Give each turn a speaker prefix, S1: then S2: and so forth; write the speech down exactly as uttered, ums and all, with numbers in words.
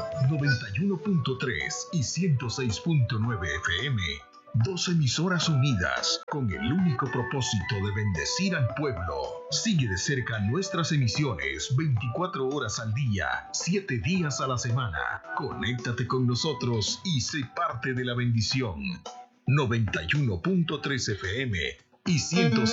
S1: noventa y uno punto tres y ciento seis punto nueve F M. Dos emisoras unidas con el único propósito de bendecir al pueblo. Sigue de cerca nuestras emisiones veinticuatro horas al día, siete días a la semana. Conéctate con nosotros y sé parte de la bendición. noventa y uno punto tres F M y ciento